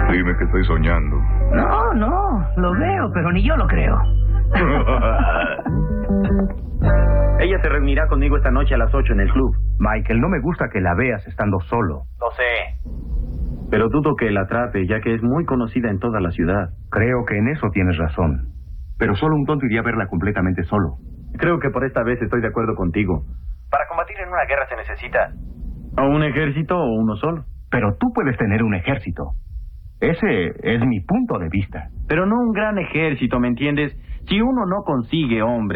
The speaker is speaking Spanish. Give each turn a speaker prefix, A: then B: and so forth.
A: Dime que estoy soñando.
B: No, lo veo, pero ni yo lo creo.
C: Ella se reunirá conmigo esta noche a las 8 en el club.
D: Michael, no me gusta que la veas estando solo.
C: Lo sé. Pero dudo que la atrape, ya que es muy conocida en toda la ciudad.
D: Creo que en eso tienes razón. Pero solo un tonto iría a verla completamente solo.
C: Creo que por esta vez estoy de acuerdo contigo. Para combatir en una guerra se necesita o un ejército o uno solo.
D: Pero tú puedes tener un ejército. Ese es mi punto de vista.
C: Pero no un gran ejército, ¿me entiendes? Si uno no consigue hombres